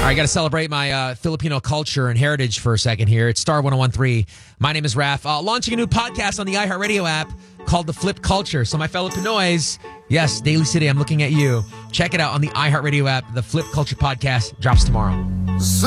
I got to celebrate my Filipino culture and heritage for a second here. It's Star 1013. My name is Raph. Launching a new podcast on the iHeartRadio app called The Flip Culture. So my fellow Pinoys, yes, Daily City, I'm looking at you. Check it out on the iHeartRadio app. The Flip Culture podcast drops tomorrow.